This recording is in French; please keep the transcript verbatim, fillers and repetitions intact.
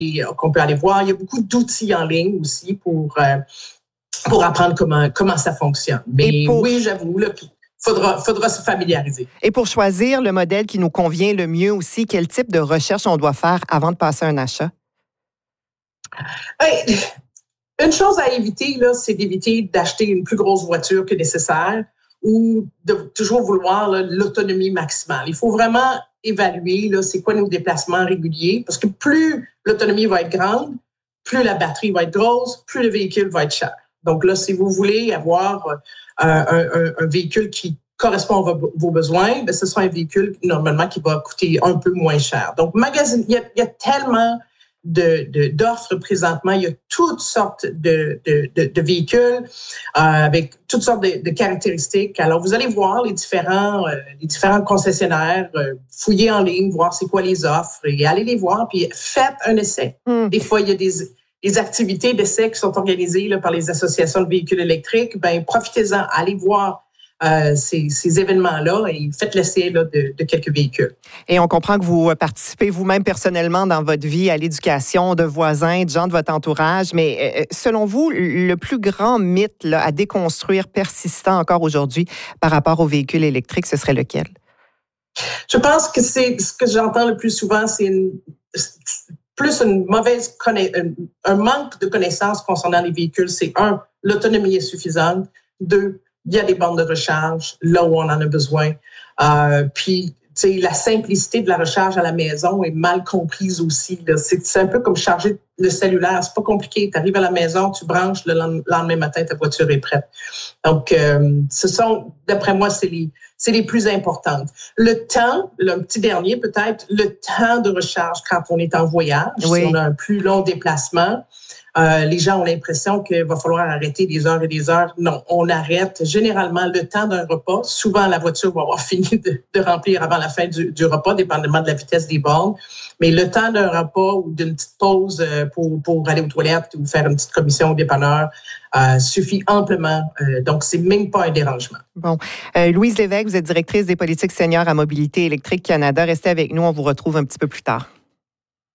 qu'on peut aller voir. Il y a beaucoup d'outils en ligne aussi pour, euh, pour apprendre comment, comment ça fonctionne. Mais pour... oui, j'avoue, là, il faudra, faudra se familiariser. Et pour choisir le modèle qui nous convient le mieux aussi, quel type de recherche on doit faire avant de passer un achat? Hey, une chose à éviter, là, c'est d'éviter d'acheter une plus grosse voiture que nécessaire ou de toujours vouloir là, l'autonomie maximale. Il faut vraiment évaluer là, c'est quoi nos déplacements réguliers, parce que plus l'autonomie va être grande, plus la batterie va être grosse, plus le véhicule va être cher. Donc là, si vous voulez avoir euh, un, un, un véhicule qui correspond à vos, vos besoins, bien, ce sera un véhicule normalement qui va coûter un peu moins cher. Donc, magazine, il y a, il y a tellement De, de, d'offres présentement. Il y a toutes sortes de, de, de, de véhicules euh, avec toutes sortes de, de caractéristiques. Alors, vous allez voir les différents, euh, les différents concessionnaires, euh, fouiller en ligne, voir c'est quoi les offres et allez les voir, puis faites un essai. Mm. Des fois, il y a des, des activités d'essai qui sont organisées là, par les associations de véhicules électriques. Ben, profitez-en, allez voir Euh, ces, ces événements-là et faites l'essai là, de, de quelques véhicules. Et on comprend que vous participez vous-même personnellement dans votre vie à l'éducation de voisins, de gens de votre entourage, mais euh, selon vous, le plus grand mythe là, à déconstruire persistant encore aujourd'hui par rapport aux véhicules électriques, ce serait lequel? Je pense que c'est ce que j'entends le plus souvent, c'est une, plus une mauvaise conna- un manque de connaissances concernant les véhicules. C'est un, l'autonomie est suffisante. Deux, il y a des bornes de recharge là où on en a besoin. Euh, puis, tu sais, la simplicité de la recharge à la maison est mal comprise aussi. Là. C'est, c'est un peu comme charger le cellulaire. C'est pas compliqué. Tu arrives à la maison, tu branches, le lendemain matin, ta voiture est prête. Donc, euh, ce sont, d'après moi, c'est les, c'est les plus importantes. Le temps, le petit dernier peut-être, le temps de recharge quand on est en voyage, oui. Si on a un plus long déplacement. Euh, les gens ont l'impression qu'il va falloir arrêter des heures et des heures. Non, on arrête généralement le temps d'un repas. Souvent, la voiture va avoir fini de, de remplir avant la fin du, du repas, dépendamment de la vitesse des bornes. Mais le temps d'un repas ou d'une petite pause pour, pour aller aux toilettes ou faire une petite commission au dépanneur euh, suffit amplement. Euh, donc, c'est même pas un dérangement. Bon. Euh, Louise Lévesque, vous êtes directrice des politiques seniors à Mobilité électrique Canada. Restez avec nous, on vous retrouve un petit peu plus tard.